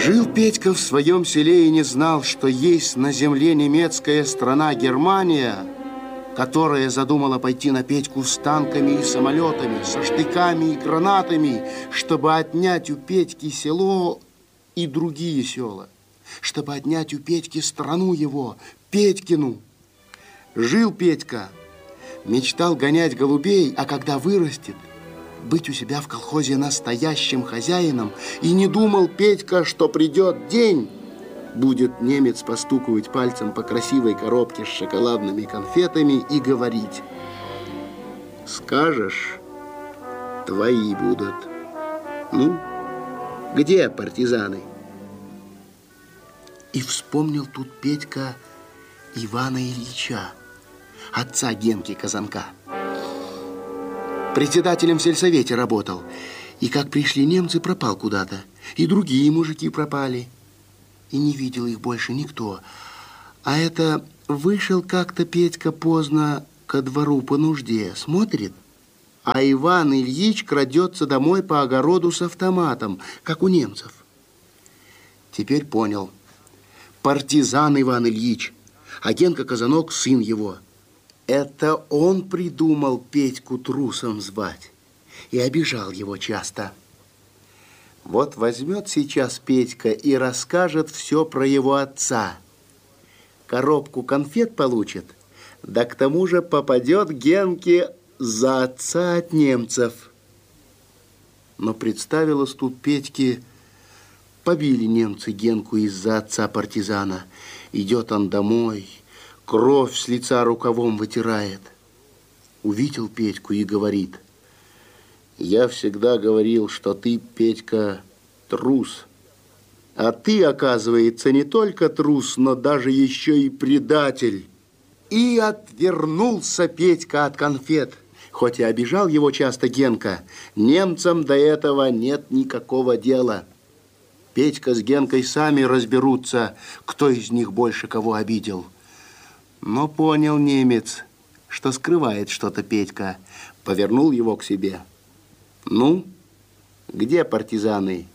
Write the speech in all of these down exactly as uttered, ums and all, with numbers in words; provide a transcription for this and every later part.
Жил Петька в своем селе и не знал, что есть на земле немецкая страна Германия, которая задумала пойти на Петьку с танками и самолетами, со штыками и гранатами, чтобы отнять у Петьки село и другие села, чтобы отнять у Петьки страну его, Петькину. Жил Петька, мечтал гонять голубей, а когда вырастет, быть у себя в колхозе настоящим хозяином, и не думал Петька, что придет день, будет немец постукивать пальцем по красивой коробке с шоколадными конфетами и говорить: скажешь, твои будут. Ну, где партизаны? И вспомнил тут Петька Ивана Ильича, отца Генки Казанка. Председателем в сельсовете работал. И как пришли немцы, пропал куда-то. И другие мужики пропали. И не видел их больше никто. А это вышел как-то Петька поздно ко двору по нужде. Смотрит, а Иван Ильич крадется домой по огороду с автоматом, как у немцев. Теперь понял. Партизан Иван Ильич, а Генка Казанок сын его. Это он придумал Петьку трусом звать и обижал его часто. Вот возьмет сейчас Петька и расскажет все про его отца. Коробку конфет получит, да к тому же попадет Генке за отца от немцев. Но представилось тут Петьке, побили немцы Генку из-за отца партизана. Идет он домой, кровь с лица рукавом вытирает. Увидел Петьку и говорит: я всегда говорил, что ты, Петька, трус. А ты, оказывается, не только трус, но даже еще и предатель. И отвернулся Петька от конфет. Хоть и обижал его часто Генка, немцам до этого нет никакого дела. Петька с Генкой сами разберутся, кто из них больше кого обидел. Но понял немец, что скрывает что-то Петька, повернул его к себе. Ну, где партизаны?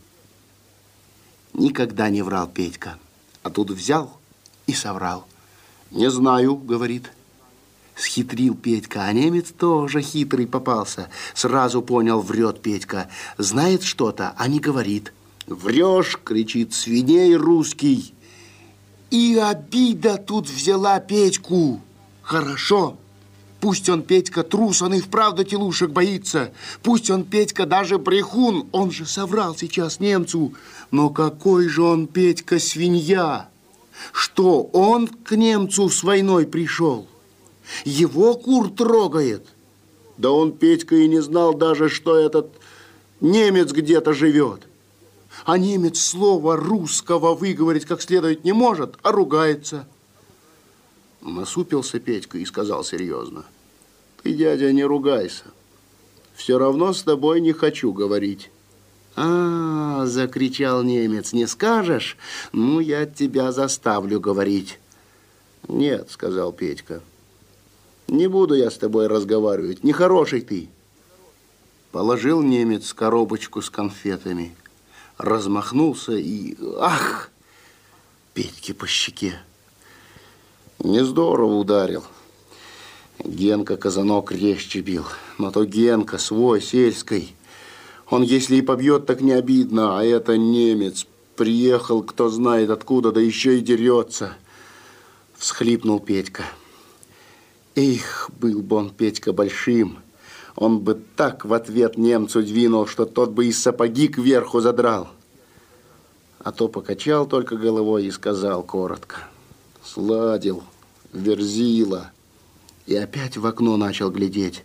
Никогда не врал Петька, а тут взял и соврал. Не знаю, говорит. Схитрил Петька, а немец тоже хитрый попался. Сразу понял, врет Петька. Знает что-то, а не говорит. Врешь, кричит, свиней русский. И обида тут взяла Петьку. Хорошо. Пусть он, Петька, трус, он и вправду телушек боится. Пусть он, Петька, даже брехун, он же соврал сейчас немцу. Но какой же он, Петька, свинья? Что, он к немцу с войной пришел? Его кур трогает? Да он, Петька, и не знал даже, что этот немец где-то живет. А немец слова русского выговорить как следует не может, а ругается. Насупился Петька и сказал серьезно: ты, дядя, не ругайся. Все равно с тобой не хочу говорить. А, закричал немец, не скажешь? Ну, я тебя заставлю говорить. Нет, сказал Петька, не буду я с тобой разговаривать, нехороший ты. Положил немец коробочку с конфетами, размахнулся и... Ах! Петьке по щеке. Не здорово ударил. Генка Казанок резче бил. Но то Генка свой, сельский. Он, если и побьет, так не обидно. А это немец. Приехал, кто знает откуда, да еще и дерется. Всхлипнул Петька. Эх, был бы он, Петька, большим. Он бы так в ответ немцу двинул, что тот бы и сапоги кверху задрал. А то покачал только головой и сказал коротко: сладил, верзила. И опять в окно начал глядеть.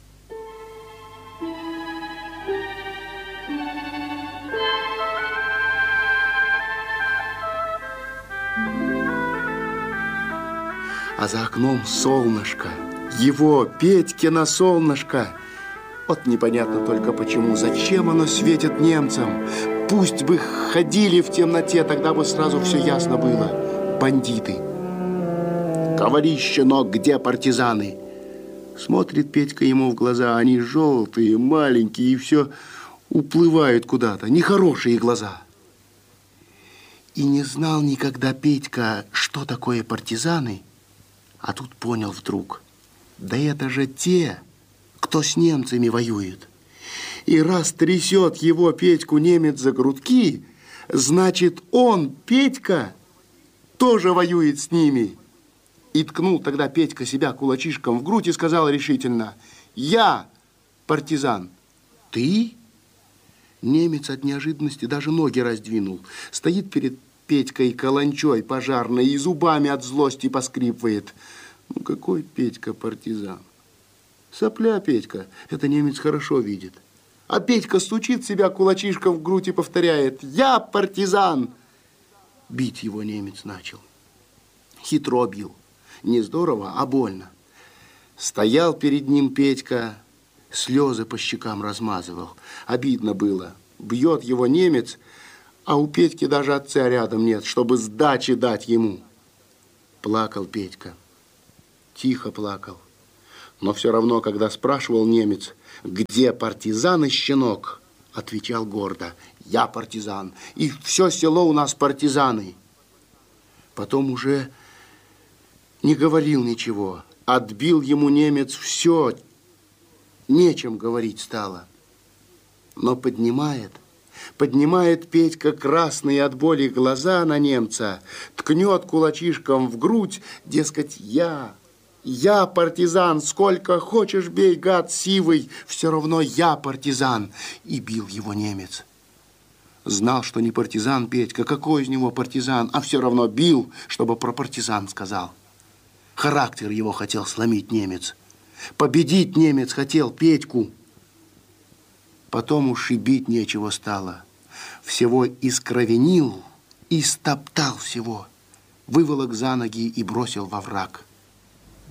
А за окном солнышко. Его, Петькино солнышко. Вот непонятно только почему, зачем оно светит немцам. Пусть бы ходили в темноте, тогда бы сразу все ясно было. Бандиты. Говори, щенок, где партизаны? Смотрит Петька ему в глаза, они желтые, маленькие, и все уплывают куда-то. Нехорошие глаза. И не знал никогда Петька, что такое партизаны, а тут понял вдруг. Да это же те, кто с немцами воюет. И раз трясет его, Петьку, немец за грудки, значит, он, Петька, тоже воюет с ними. И ткнул тогда Петька себя кулачишком в грудь и сказал решительно: «Я партизан». «Ты?» Немец от неожиданности даже ноги раздвинул. Стоит перед Петькой каланчой пожарной и зубами от злости поскрипывает. Ну, какой Петька партизан? Сопля Петька, это немец хорошо видит. А Петька стучит себя кулачишком в грудь и повторяет: «Я партизан». Бить его немец начал. Хитро бил. Не здорово, а больно. Стоял перед ним Петька, слезы по щекам размазывал. Обидно было. Бьет его немец, а у Петьки даже отца рядом нет, чтобы сдачи дать ему. Плакал Петька. Тихо плакал. Но все равно, когда спрашивал немец: «Где партизан и щенок?», отвечал гордо: «Я партизан, и все село у нас партизаны». Потом уже не говорил ничего. Отбил ему немец все. Нечем говорить стало. Но поднимает, поднимает Петька красные от боли глаза на немца, ткнет кулачишком в грудь, дескать: «Я, я партизан, сколько хочешь бей, гад сивый, все равно я партизан». И бил его немец. Знал, что не партизан Петька, какой из него партизан, а все равно бил, чтобы про партизан сказал. Характер его хотел сломить немец. Победить немец хотел Петьку. Потом уж и бить нечего стало. Всего искровенил и стоптал всего. Выволок за ноги и бросил во враг.